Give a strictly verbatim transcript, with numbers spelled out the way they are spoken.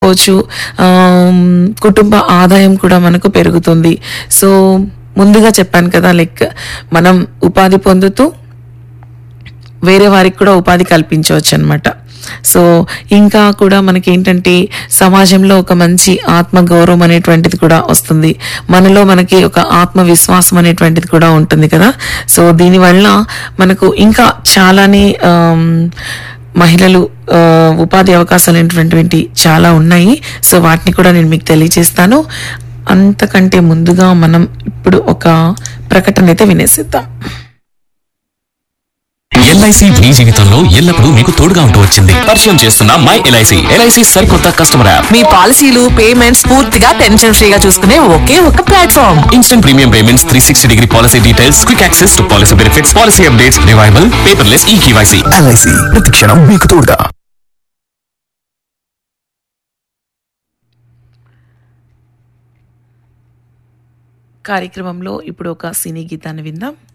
చెప్పుకోవచ్చు. ఆమ్, కుటుంబ ఆదాయం కూడా మనకు పెరుగుతుంది. సో ముందుగా చెప్పాను కదా, లైక్ మనం ఉపాధి పొందుతూ వేరే వారికి కూడా ఉపాధి కల్పించవచ్చు అనమాట. సో ఇంకా కూడా మనకి ఏంటంటే సమాజంలో ఒక మంచి ఆత్మ గౌరవం అనేటువంటిది కూడా వస్తుంది. మనలో మనకి ఒక ఆత్మవిశ్వాసం అనేటువంటిది కూడా ఉంటుంది కదా. సో దీనివల్ల మనకు ఇంకా చాలానే ఆమ్, మహిళలు ఆ, ఉపాధి అవకాశాలు అనేటువంటివి చాలా ఉన్నాయి. సో వాటిని కూడా నేను మీకు తెలియజేస్తాను. అంతకంటే ముందుగా మనం ఇప్పుడు ఒక ప్రకటన అయితే వినేసిద్దాం. ఎల్ఐసి మీ జీవితంలో ఎల్లప్పుడూ మీకు తోడుగా ఉంటూ వచ్చింది. పరిచయం చేస్తున్న మై ఎల్ఐసి. ఎల్ఐసి సరికొత్త కస్టమర్ యాప్. మీ పాలసీలు పేమెంట్స్ పూర్తిగా టెన్షన్ ఫ్రీగా చూసుకునే ఒకే ఒక platform. Instant premium payments, three sixty degree policy details, quick access to policy benefits, policy updates, revival, paperless ఈ కేవైసీ. ఎల్ఐసి ప్రతి క్షణం మీకు తోడుగా. కార్యక్రమంలో ఇప్పుడు ఒక సినీ గీతాన్ని విందాం.